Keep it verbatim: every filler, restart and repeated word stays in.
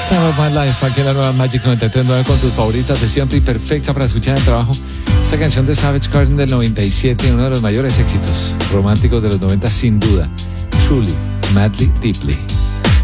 Time of My Life, aquí en la nueva Magic noventa y tres punto nueve con tus favoritas de siempre y perfecta para escuchar en el trabajo. Esta canción de Savage Garden del noventa y siete, uno de los mayores éxitos románticos de los noventa sin duda. Truly, Madly, Deeply.